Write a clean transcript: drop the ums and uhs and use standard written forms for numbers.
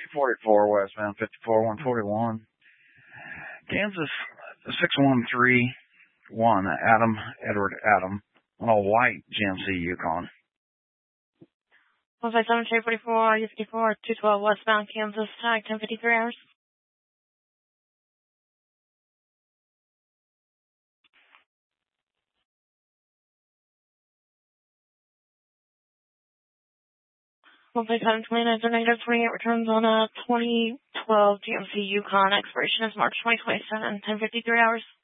244 westbound, 54-141. Kansas 6131, Adam, Edward Adam, on a white GMC Yukon. 157 344, U54, 212 westbound, Kansas, tag 10:53 hours. Monthly time 29-28 returns on a 2012 GMC Yukon. Expiration is March 2027, 10:53 hours.